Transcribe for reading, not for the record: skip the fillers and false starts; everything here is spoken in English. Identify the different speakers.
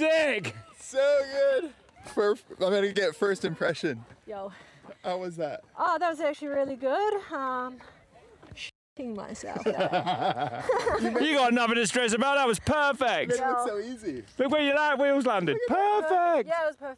Speaker 1: Sick.
Speaker 2: So good. I'm gonna get first impression.
Speaker 3: Yo.
Speaker 2: How was that?
Speaker 3: Oh, that was actually really good. Shitting myself.
Speaker 1: You got nothing to stress about. That was perfect.
Speaker 2: It looked so easy.
Speaker 1: Look where your wheels landed. Perfect.
Speaker 3: Yeah, it was perfect.